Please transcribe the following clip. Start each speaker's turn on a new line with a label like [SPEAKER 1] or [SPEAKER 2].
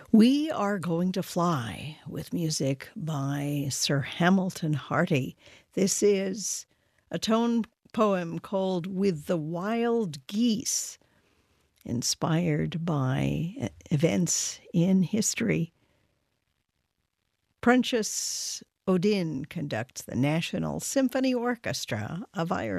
[SPEAKER 1] We are going to fly with music by Sir Hamilton Harty. This is a tone poem called With the Wild Geese, inspired by events in history. Prentious O'Dinn conducts the National Symphony Orchestra of Ireland.